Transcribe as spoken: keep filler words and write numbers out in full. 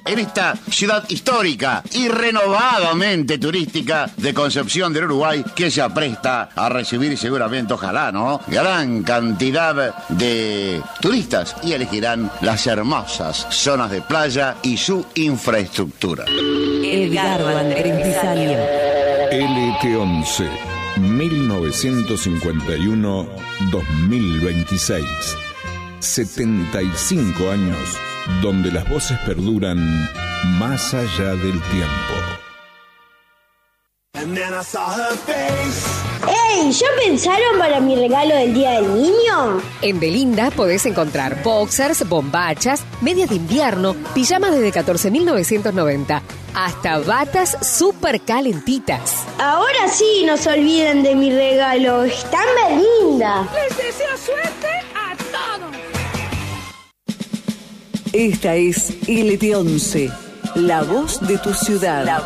en esta ciudad histórica y renovadamente turística de Concepción del Uruguay, que se apresta a recibir seguramente, ojalá, ¿no?, gran cantidad de turistas y elegirán las hermosas zonas de playa y su infraestructura. Edgardo Andrés L T once, mil novecientos cincuenta y uno a dos mil veintiséis. setenta y cinco años donde las voces perduran más allá del tiempo. ¡Ey! ¿Ya pensaron para mi regalo del Día del Niño? En Belinda podés encontrar boxers, bombachas, medias de invierno, pijamas desde catorce mil novecientos noventa, hasta batas súper calentitas. Ahora sí, no se olviden de mi regalo. Está en Belinda. Les deseo suerte a todos. Esta es L T once, la voz de tu ciudad.